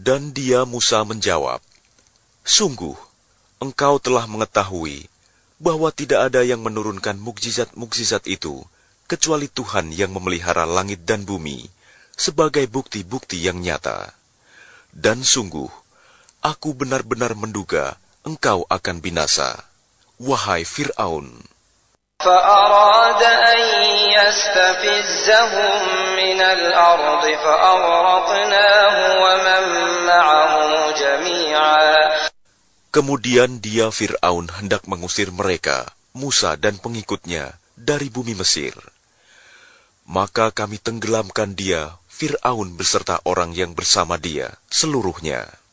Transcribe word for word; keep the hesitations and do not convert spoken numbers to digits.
Dan dia Musa menjawab, "Sungguh, engkau telah mengetahui bahwa tidak ada yang menurunkan mukjizat-mukjizat itu kecuali Tuhan yang memelihara langit dan bumi sebagai bukti-bukti yang nyata. Dan sungguh, aku benar-benar menduga engkau akan binasa, wahai Fir'aun." فأراد أن يستفزهم من الأرض فأغرقناه ومن معه جميعا. Kemudian dia Fir'aun hendak mengusir mereka, Musa dan pengikutnya, dari bumi Mesir. Maka kami tenggelamkan dia, Fir'aun beserta orang yang bersama dia, seluruhnya.